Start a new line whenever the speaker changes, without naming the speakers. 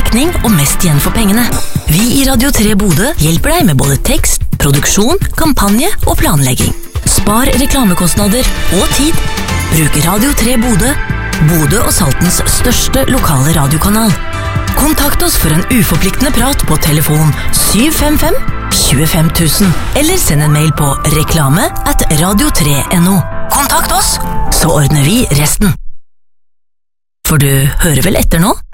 dekning og mest igjen for pengene. Vi i Radio 3 Bodø hjelper deg med både tekst, produksjon, kampanje og planlegging. Spar reklamekostnader og tid. Bruk Radio 3 Bodø, Bodø og Saltens største lokale radiokanal. Kontakt oss for en uforpliktende prat på telefon 755 25 000, eller send en mail på reklame@radio3.no. Kontakt oss, så ordner vi resten. For du hører vel etter nå?